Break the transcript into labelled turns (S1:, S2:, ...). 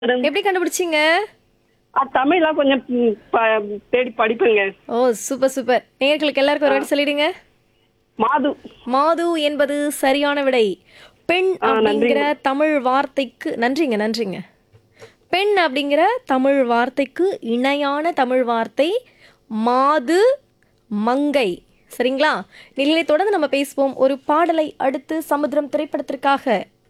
S1: Madam.
S2: எப்படி கண்டுபிடிச்சீங்க?
S1: தமிழ்லாம் கொஞ்சம் தேடி படிப்பேங்க.
S2: ஓ! Super, super. நேயர்களுக்கு எல்லாருக்கும் ஒரு
S1: ஆ,
S2: வாட்டி சொல்லிடுங்க.
S1: மாது.
S2: மாது என்பது சரியான விடை. பெண் அப்படிங்கிற
S1: நன்றிங்க.
S2: தமிழ் வார்த்தைக்கு நன்றிங்க, நன்றிங்க. பெண் அப்படிங்கிற தமிழ் வார்த்தைக்கு இணையான தமிழ் வார்த்தை மாது, மங்கை. சரிங்களா? நிலையை தொடர்ந்து நம்ம பேசுவோம். ஒரு பாடலை அடுத்து சமுத்திரம் திரைப்படத்திற்காக